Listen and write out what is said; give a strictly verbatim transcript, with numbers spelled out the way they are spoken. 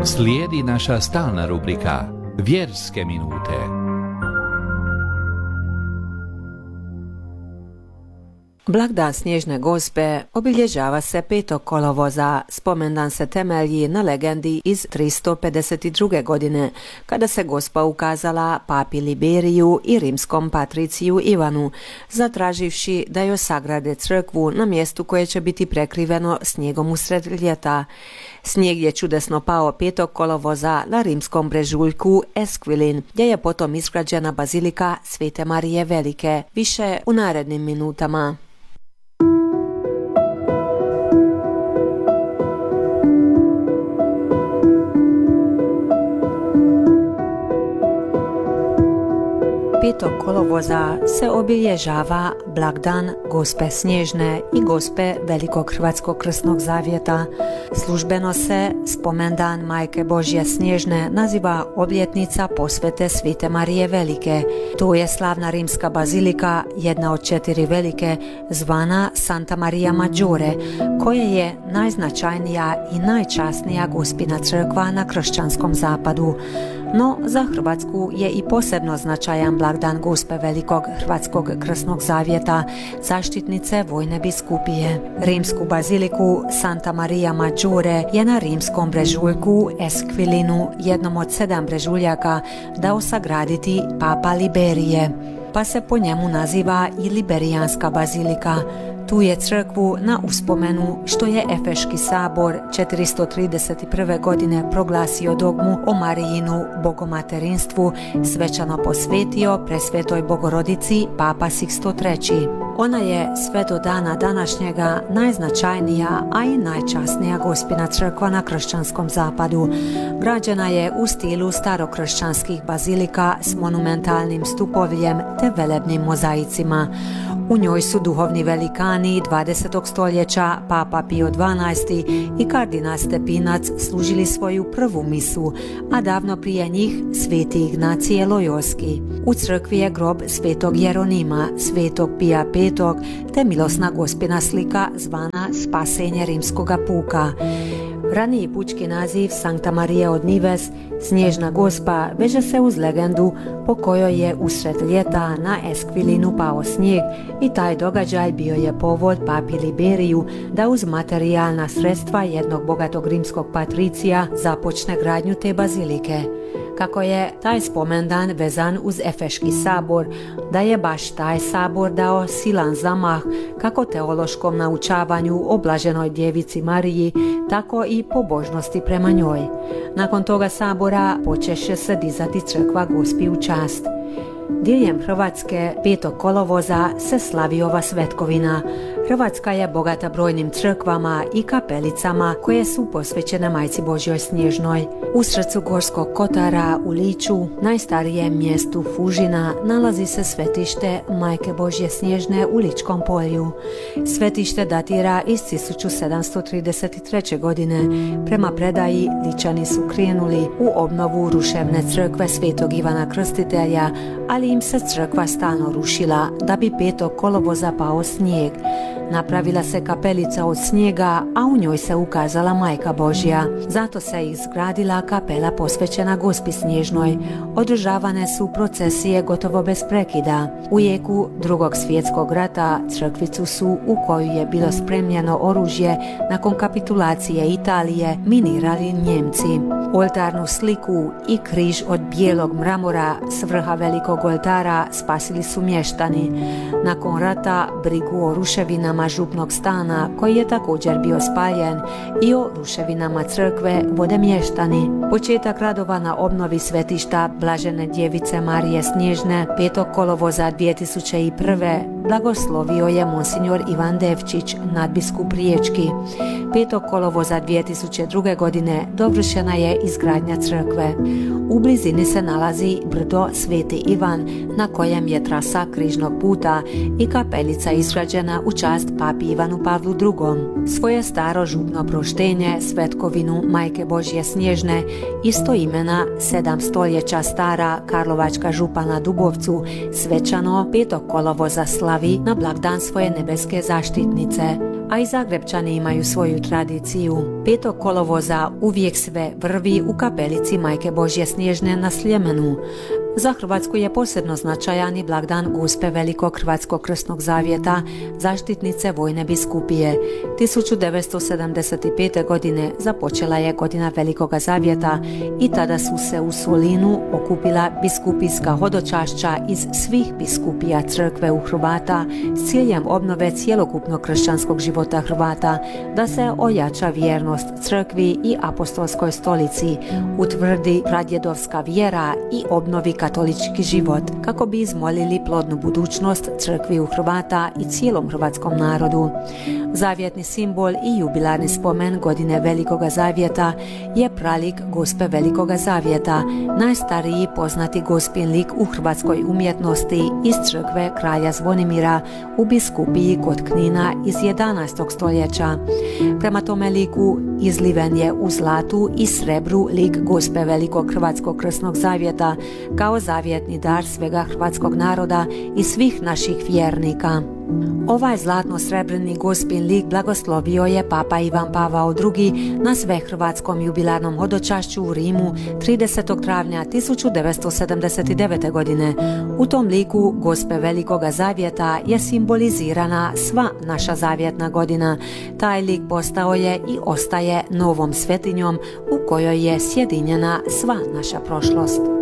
Slijedi naša stalna rubrika Vjerske minute. Blagdan Snježne Gospe obilježava se petog kolovoza. Spomendan se temelji na legendi iz tristo pedeset druge. godine, kada se Gospa ukazala papi Liberiju i rimskom patriciju Ivanu, zatraživši da joj sagrade crkvu na mjestu koje će biti prekriveno snijegom usred ljeta. Snijeg je čudesno pao petog kolovoza na rimskom brežuljku Esquilin, gdje je potom izgrađena bazilika Svete Marije Velike. Više u narednim minutama. petog kolovoza se obilježava blagdan Gospe Snježne i Gospe Velikog Hrvatskog krsnog zavjeta. Službeno se spomendan Majke Božje Snježne naziva obljetnica posvete Svete Marije Velike. To je slavna rimska bazilika, jedna od četiri velike, zvana Santa Maria Maggiore, koja je najznačajnija i najčasnija Gospina crkva na kršćanskom zapadu. No, za Hrvatsku je i posebno značajan blagdan Gospe Velikog Hrvatskog krsnog zavjeta, zaštitnice vojne biskupije. Rimsku baziliku Santa Maria Maggiore je na rimskom brežuljku Esquilinu, jednom od sedam brežuljaka, dao sagraditi papa Liberije, pa se po njemu naziva i Liberijanska bazilika. Tu je crkvu na uspomenu što je Efeški sabor četiristo trideset prve. godine proglasio dogmu o Marijinu bogomaterinstvu, svečano posvetio presvetoj Bogorodici papa Siksto treći. Ona je sve do dana današnjega najznačajnija, a i najčasnija Gospina crkva na kršćanskom zapadu. Građena je u stilu starokršćanskih bazilika s monumentalnim stupovljem te velebnim mozaicima. U njoj su duhovni velikani dvadesetog stoljeća, papa Pio dvanaesti i kardinal Stepinac služili svoju prvu misu, a davno prije njih sveti Ignacije Lojolski. U crkvi je grob svetog Jeronima, svetog Pija petog te milosna Gospina slika zvana Spasenje rimskoga puka. Raniji pučki naziv Sankta Marija od Nives, Snježna Gospa, veže se uz legendu po kojoj je usred ljeta na Esquilinu pao snijeg i taj događaj bio je povod papi Liberiju da uz materijalna sredstva jednog bogatog rimskog patricija započne gradnju te bazilike. Kako je taj spomendan vezan uz Efeški sabor, da je baš taj sabor dao silan zamah kako teološkom naučavanju o blaženoj djevici Mariji, tako i pobožnosti prema njoj. Nakon toga sabora počeše se dizati crkva Gospi u čast. Diljem Hrvatske petog kolovoza se slavi ova svetkovina. Hrvatska je bogata brojnim crkvama i kapelicama koje su posvećene Majci Božjoj Snježnoj. U srcu Gorskog kotara u Liču, najstarijem mjestu Fužina, nalazi se svetište Majke Božje Snježne u Ličkom polju. Svetište datira iz tisuću sedamsto trideset treće. godine. Prema predaji, Ličani su krenuli u obnovu ruševne crkve svetog Ivana Krstitelja, ali im se crkva stalno rušila da bi petog kolovoza pao snijeg. Napravila se kapelica od snijega, a u njoj se ukazala Majka Božja. Zato se izgradila kapela posvećena Gospi Snježnoj. Održavane su procesije gotovo bez prekida. U jeku drugog svjetskog rata crkvicu su, u koju je bilo spremljeno oružje nakon kapitulacije Italije, minirali Njemci. Oltarnu sliku i križ od bijelog mramora s vrha velikog oltara spasili su mještani. Nakon rata brigu o ruševinama župnog stana, koji je također bio spaljen, i o ruševinama crkve vode mještani. Početak radova na obnovi svetišta Blažene djevice Marije Snježne petog kolovoza dvije tisuće prve. blagoslovio je monsignor Ivan Devčić, nadbiskup Riječki. petog kolovoza dvije tisuće druge. godine dovršena je izgradnja crkve. U blizini se nalazi brdo Sveti Ivan, na kojem je trasa križnog puta i kapelica izgrađena u čast papi Ivanu Pavlu drugom. Svoje staro župno proštenje, svetkovinu Majke Božje Snježne, istoimena sedam stoljeća stara karlovačka župa na Dubovcu, svečano petog kolovoza slavi na blagdan svoje nebeske zaštitnice. a i Zagrebčani imaju svoju tradiciju. Petog kolovoza uvijek sve vrvi u kapelici Majke Božje Snježne na Sljemenu. Za Hrvatsku je posebno značajan i blagdan Gospe Velikog Hrvatskog krstnog zavjeta, zaštitnice vojne biskupije. tisuću devetsto sedamdeset pete. godine započela je godina Velikoga zavjeta i tada su se u Solinu okupila biskupijska hodočašća iz svih biskupija crkve u Hrvata s ciljem obnove cjelokupnog kršćanskog života Hrvata, da se ojača vjernost crkvi i apostolskoj stolici, utvrdi pradjedovska vjera i obnovi katolički život, kako bi izmolili plodnu budućnost crkvi u Hrvata i cijelom hrvatskom narodu. Zavjetni simbol i jubilarni spomen godine Velikoga zavjeta je pralik Gospe Velikoga zavjeta, najstariji poznati gospin lik u hrvatskoj umjetnosti iz crkve kralja Zvonimira u biskupiji kod Knina iz jedanaestog stoljeća. Prema tome liku izliven je u zlatu i srebru lik Gospe Velikog Hrvatskog krstnog zavjeta kao zavjetni dar svega hrvatskog naroda i svih naših vjernika. Ovaj zlatno-srebrni gospin lik blagoslovio je Papa Ivan Pavao drugi na svehrvatskom jubilarnom hodočašću u Rimu tridesetog travnja tisuću devetsto sedamdeset devete. godine. U tom liku Gospe Velikoga zavjeta je simbolizirana sva naša zavjetna godina. Taj lik postao je i ostaje novom svetinjom u kojoj je sjedinjena sva naša prošlost.